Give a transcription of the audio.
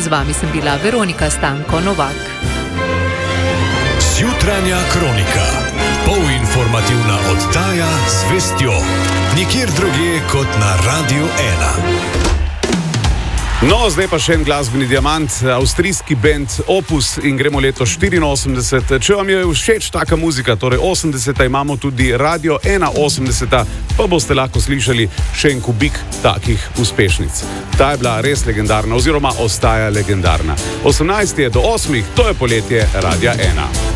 Z vami sem bila Veronika Stanko Novak. Jutranja kronika. Polinformativna oddaja z vestjo. Nikjer drugje kot na Radio 1. No, zdaj pa še en glasbeni diamant, avstrijski band Opus in gremo leto 84. Če vam je všeč taka muzika, torej 80. imamo tudi Radio 180, pa boste lahko slišali še en kubik takih uspešnic. Ta je bila res legendarna oziroma ostaja legendarna. 18 je do 8, to je poletje Radia 1.